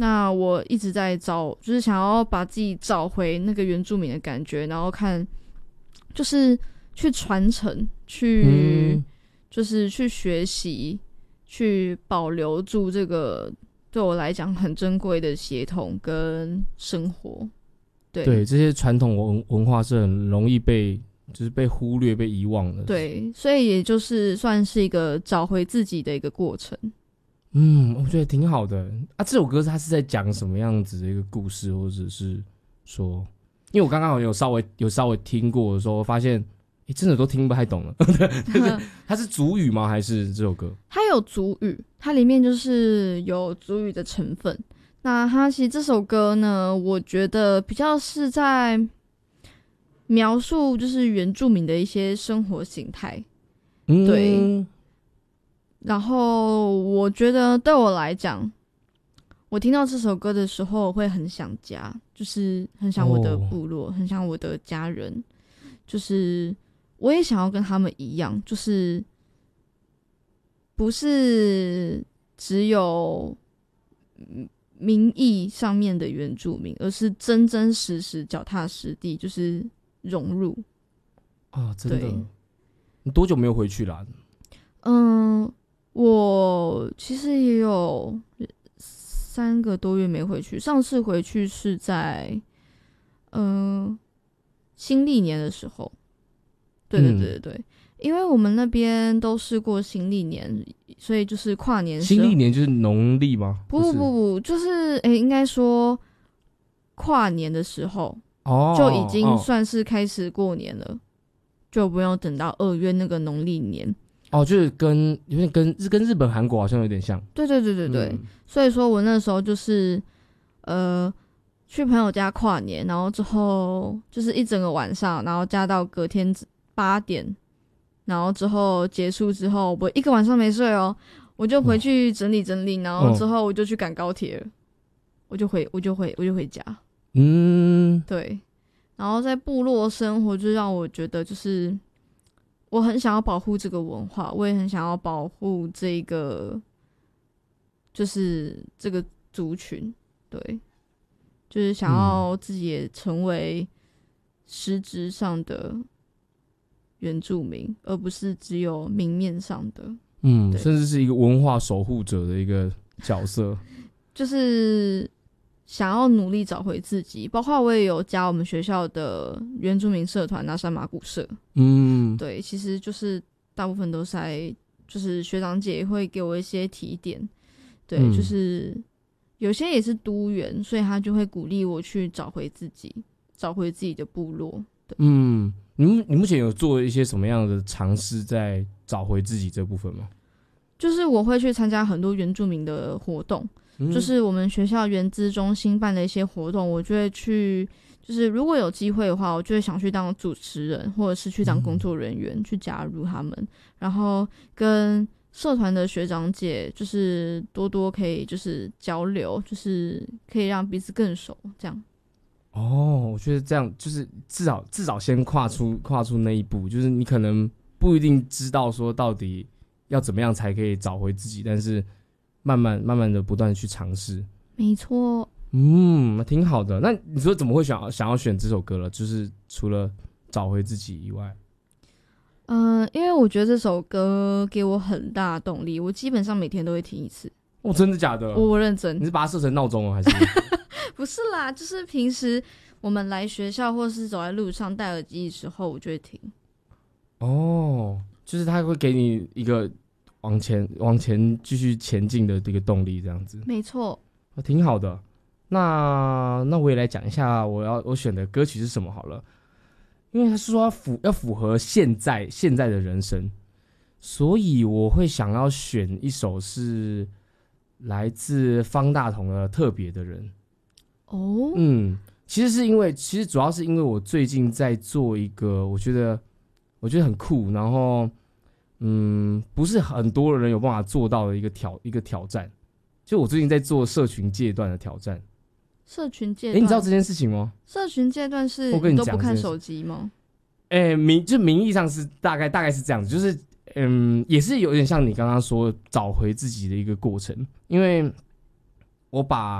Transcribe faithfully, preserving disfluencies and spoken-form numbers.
那我一直在找，就是想要把自己找回那个原住民的感觉，然后看就是去传承，去、嗯、就是去学习，去保留住这个对我来讲很珍贵的血统跟生活。对对，这些传统文文化是很容易被就是被忽略、被遗忘的。 对，所以也就是算是一个找回自己的一个过程。 嗯，我觉得挺好的啊。这首歌它是在讲什么样子的一个故事，或者是说，因为我刚刚有稍微有稍微听过的时候，发现诶真的都听不太懂了。它是族语吗？还是这首歌？ 它有族语，它里面就是有族语的成分。那它其实这首歌呢，我觉得比较是在描述就是原住民的一些生活形态。嗯，对。然后我觉得对我来讲，我听到这首歌的时候，我会很想家，就是很想我的部落，哦、很想我的家人，就是我也想要跟他们一样，就是不是只有名义上面的原住民，而是真真实实脚踏实地，就是融入。 啊，真的？你多久没有回去啦？ 嗯。我其实也有三个多月没回去，上次回去是在嗯、呃、新历年的时候。对对对对对、嗯，因为我们那边都是过新历年，所以就是跨年。 新历年就是农历吗？ 不不不不，就是诶、欸，应该说跨年的时候哦，就已经算是开始过年了，哦、就不用等到二月那个农历年。 哦，就是跟有点跟跟日本、韩国好像有点像。 对对对对对、嗯，所以说我那时候就是呃去朋友家跨年，然后之后就是一整个晚上，然后加到隔天八点，然后之后结束之后，我一个晚上没睡哦，我就回去整理整理，然后之后我就去赶高铁了，我就回我就回我就回家。嗯，对，然后在部落生活就让我觉得就是。我很想要保护这个文化，我也很想要保护这个，就是这个族群，对，就是想要自己也成为实质上的原住民，嗯、而不是只有明面上的， 嗯，甚至是一个文化守护者的一个角色， 就是想要努力找回自己，包括我也有加我们学校的原住民社团那山马古社。嗯，对，其实就是大部分都是在，就是学长姐会给我一些提点，对、嗯，就是有些也是督员，所以他就会鼓励我去找回自己，找回自己的部落。对， 嗯，你你目前有做一些什么样的尝试在找回自己这部分吗？ 就是我会去参加很多原住民的活动。就是我们学校原资中心办的一些活动，我就会去，就是如果有机会的话，我就会想去当主持人，或者是去当工作人员、嗯、去加入他们，然后跟社团的学长姐就是多多可以就是交流，就是可以让彼此更熟这样。 哦，我觉得这样就是至少至少先跨出跨出那一步，就是你可能不一定知道说到底要怎么样才可以找回自己，但是慢慢慢慢的不断的去尝试。 没错。 嗯，挺好的。那你说怎么会想要想要选这首歌了？就是除了找回自己以外。 嗯、呃，因为我觉得这首歌给我很大的动力，我基本上每天都会听一次。 哦，真的假的？ 我我认真。 你是把它设成闹钟哦，还是？ 不是啦，就是平时我们来学校或是走在路上戴耳机的时候，我就会听。哦， 就是它会给你一个往前往前继续前进的这个动力，这样子。 没错， 挺好的。那那我也来讲一下我要我选的歌曲是什么好了，因为他是说要符要符合现在现在的人生，所以我会想要选一首是来自方大同的《特别的人》。哦，嗯，其实是因为其实主要是因为我最近在做一个我觉得我觉得很酷，然后嗯，不是很多人有办法做到的一个挑一个挑战。就我最近在做社群戒断的挑战。 社群戒断， 哎、欸，你知道这件事情吗？ 社群戒断是你都不看手机吗？ 哎、欸，名就名义上是大概大概是这样子，就是嗯，也是有点像你刚刚说找回自己的一个过程，因为我把